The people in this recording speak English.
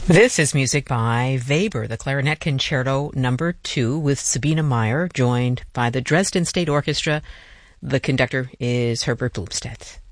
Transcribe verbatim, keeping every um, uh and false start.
This is music by Weber, the Clarinet Concerto Number Two, with Sabine Meyer, joined by the Dresden State Orchestra. The conductor is Herbert Blumstedt.